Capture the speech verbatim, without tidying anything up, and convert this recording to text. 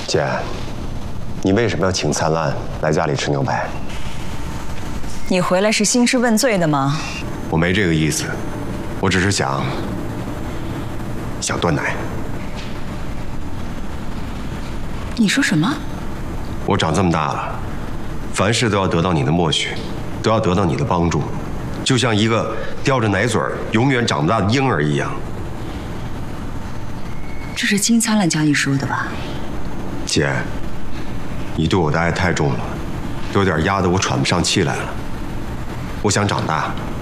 姐，你为什么要请灿烂来家里吃牛排？ 你回来是兴师问罪的吗？ 我没这个意思，我只是想想断奶。 你说什么？ 我长这么大了，凡事都要得到你的默许，都要得到你的帮助，就像一个叼着奶嘴儿永远长不大的婴儿一样。 这是金灿烂教你说的吧？ 姐，你对我的爱太重了，有点压得我喘不上气来了。我想长大，